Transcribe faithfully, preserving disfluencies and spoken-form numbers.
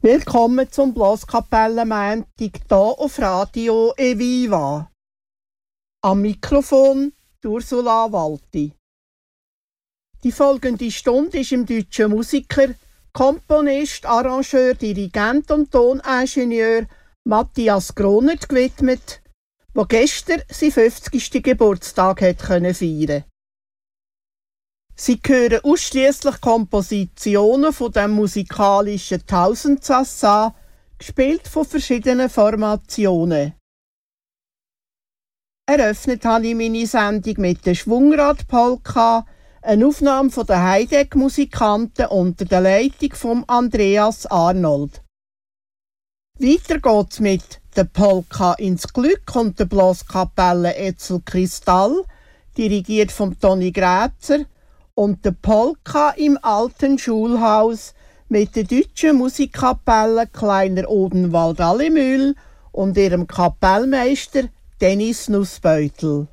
Willkommen zum Blaskapellenmontag hier auf Radio Eviva. Am Mikrofon Ursula Walti. Die folgende Stunde ist dem deutschen Musiker, Komponist, Arrangeur, Dirigent und Toningenieur Matthias Gronert gewidmet, der gestern seinen fünfzigsten Geburtstag hat können feiern. Sie hören ausschliesslich Kompositionen von dem musikalischen Tausendsatz an, gespielt von verschiedenen Formationen. Eröffnet habe ich meine Sendung mit der Schwungrad-Polka, eine Aufnahme von den Heideck-Musikanten unter der Leitung von Andreas Arnold. Weiter geht's mit der Polka ins Glück und der Blaskapelle Etzel Kristall, dirigiert von Toni Grätzer, und der Polka im alten Schulhaus mit der deutschen Musikkapelle Kleiner Odenwald Allemühl und ihrem Kapellmeister Dennis Nussbeutel.